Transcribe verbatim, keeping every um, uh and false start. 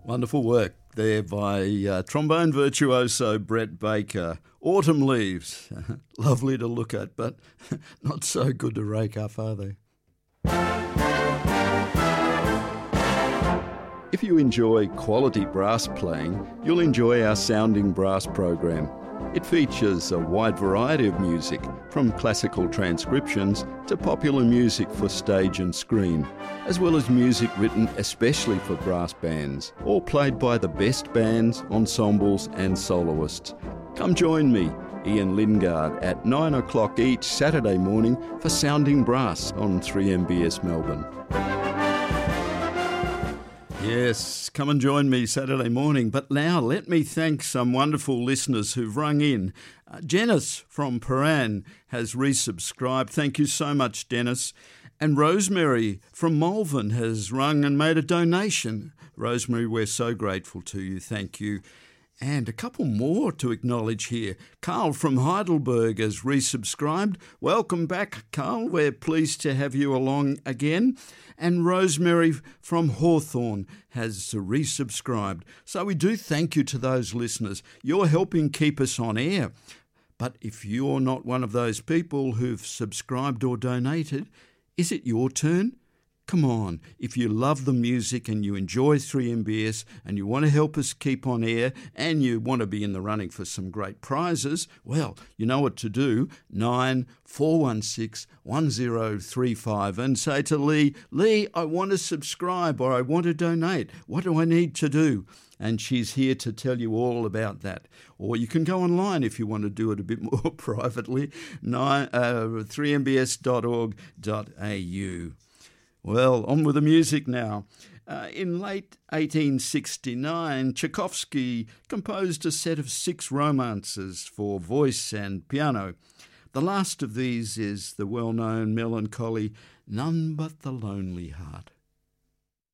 Wonderful work there by uh, trombone virtuoso Brett Baker. Autumn Leaves. Lovely to look at, but not so good to rake up, are they? If you enjoy quality brass playing, you'll enjoy our Sounding Brass program. It features a wide variety of music, from classical transcriptions to popular music for stage and screen, as well as music written especially for brass bands, all played by the best bands, ensembles and soloists. Come join me, Ian Lingard, at nine o'clock each Saturday morning for Sounding Brass on three M B S Melbourne. Yes, come and join me Saturday morning. But now let me thank some wonderful listeners who've rung in. Uh, Janice from Paran has resubscribed. Thank you so much, Dennis. And Rosemary from Malvern has rung and made a donation. Rosemary, we're so grateful to you. Thank you. And a couple more to acknowledge here. Carl from Heidelberg has resubscribed. Welcome back, Carl. We're pleased to have you along again. And Rosemary from Hawthorne has resubscribed. So we do thank you to those listeners. You're helping keep us on air. But if you're not one of those people who've subscribed or donated, is it your turn? Come on, if you love the music and you enjoy three M B S and you want to help us keep on air and you want to be in the running for some great prizes, well, you know what to do. nine four one six one zero three five and say to Lee, Lee, I want to subscribe or I want to donate. What do I need to do? And she's here to tell you all about that. Or you can go online if you want to do it a bit more privately, three m b s dot org dot a u. Well, on with the music now. Uh, in late eighteen sixty-nine, Tchaikovsky composed a set of six romances for voice and piano. The last of these is the well-known melancholy None But the Lonely Heart.